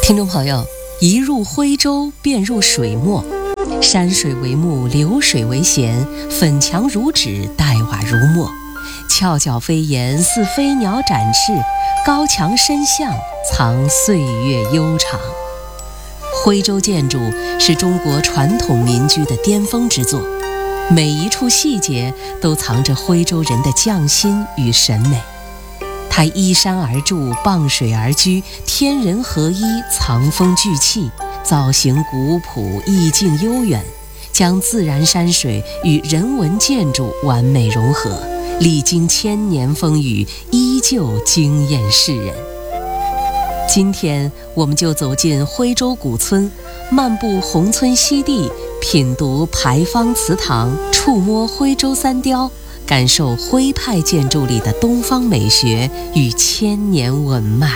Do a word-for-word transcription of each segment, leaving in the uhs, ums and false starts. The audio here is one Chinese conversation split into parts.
听众朋友，一入徽州便入水墨，山水为目，流水为弦，粉墙如纸，黛瓦如墨，翘角飞檐似飞鸟展翅，高墙深巷藏岁月悠长。徽州建筑是中国传统民居的巅峰之作，每一处细节都藏着徽州人的匠心与审美。它依山而筑，傍水而居，天人合一，藏风聚气，造型古朴，意境悠远，将自然山水与人文建筑完美融合，历经千年风雨，依旧惊艳世人。今天我们就走进徽州古村，漫步宏村西地，品读牌坊祠堂，触摸徽州三雕，感受徽派建筑里的东方美学与千年文脉。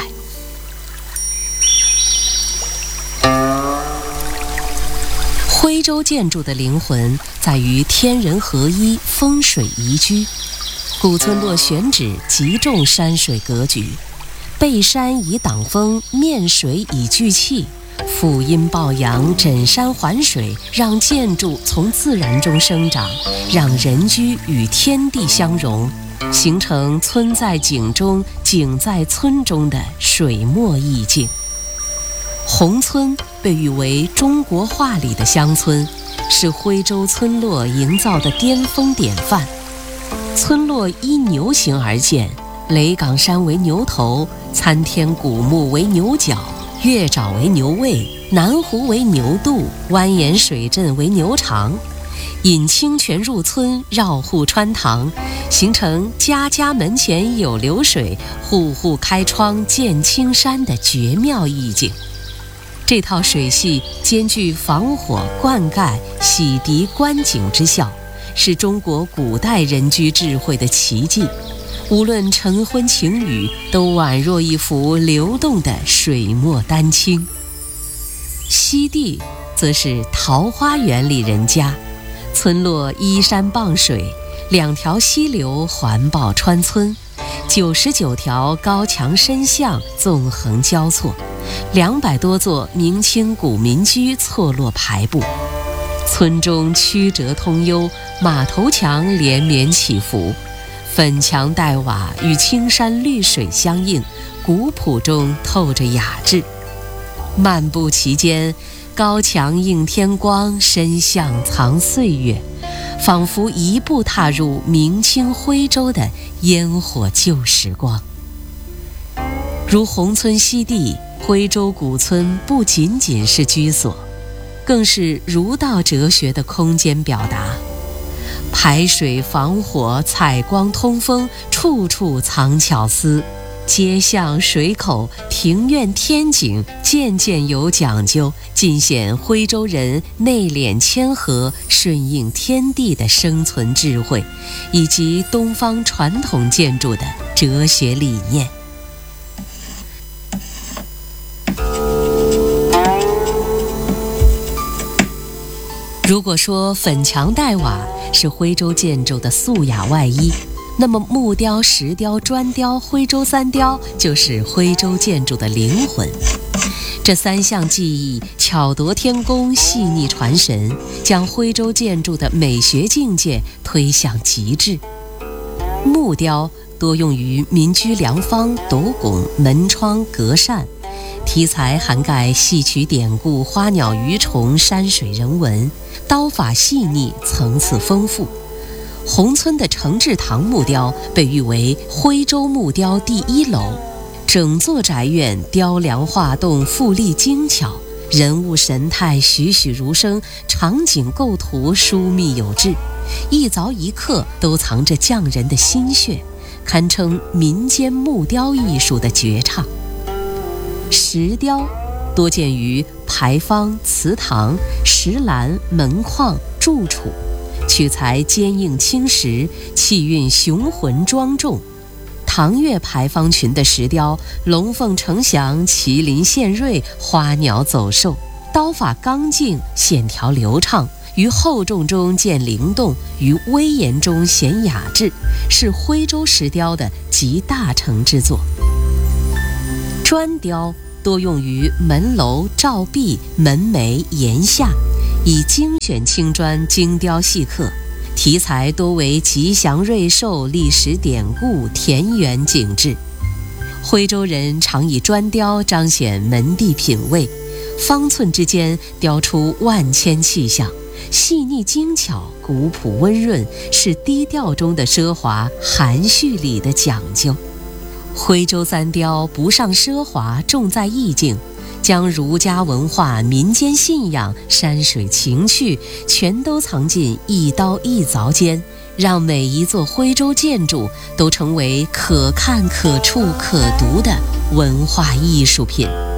徽州建筑的灵魂在于天人合一，风水宜居。古村落选址极重山水格局，背山以挡风，面水以聚气，负阴抱阳，枕山环水，让建筑从自然中生长，让人居与天地相融，形成村在景中，景在村中的水墨意境。宏村被誉为中国画里的乡村，是徽州村落营造的巅峰典范。村落依牛形而建，雷岗山为牛头，参天古木为牛角，月沼为牛胃，南湖为牛肚，蜿蜒水镇为牛肠，引清泉入村，绕户穿堂，形成家家门前有流水，户户开窗见青山的绝妙意境。这套水系兼具防火、灌溉、洗涤、观景之效，是中国古代人居智慧的奇迹。无论晨昏晴雨，都宛若一幅流动的水墨丹青。西地则是桃花源里人家，村落依山傍水，两条溪流环抱穿村，九十九条高墙深巷纵横交错，两百多座明清古民居错落排布。村中曲折通幽，马头墙连绵起伏，粉墙黛瓦与青山绿水相映，古朴中透着雅致。漫步其间，高墙映天光，深巷藏岁月，仿佛一步踏入明清徽州的烟火旧时光。如宏村西地，徽州古村不仅仅是居所，更是儒道哲学的空间表达。排水防火，采光通风，处处藏巧思，街巷水口，庭院天井，件件有讲究，尽显徽州人内敛谦和，顺应天地的生存智慧，以及东方传统建筑的哲学理念。如果说粉墙黛瓦是徽州建筑的素雅外衣，那么木雕、石雕、砖雕、徽州三雕就是徽州建筑的灵魂。这三项技艺巧夺天工，细腻传神，将徽州建筑的美学境界推向极致。木雕多用于民居梁方、斗拱、门窗、隔扇，题材涵盖戏曲典故、花鸟鱼虫、山水人文，刀法细腻，层次丰富。宏村的承志堂木雕被誉为徽州木雕第一楼，整座宅院雕梁画栋，富丽精巧，人物神态栩栩如生，场景构图疏密有致，一凿一刻都藏着匠人的心血，堪称民间木雕艺术的绝唱。石雕多见于牌坊、祠堂、石栏、门框、柱础，取材坚硬青石，气韵雄浑庄重。唐越牌坊群的石雕，龙凤呈祥，麒麟现瑞，花鸟走兽，刀法刚劲，线条流畅，于厚重中见灵动，于威严中显雅致，是徽州石雕的集大成之作。砖雕多用于门楼、照壁、门楣、檐下，以精选青砖精雕细刻，题材多为吉祥瑞寿、历史典故、田园景致。徽州人常以砖雕彰显门第品味，方寸之间雕出万千气象，细腻精巧，古朴温润，是低调中的奢华，含蓄里的讲究。徽州三雕不上奢华，重在意境，将儒家文化、民间信仰、山水情趣全都藏进一刀一凿间，让每一座徽州建筑都成为可看可触可读的文化艺术品。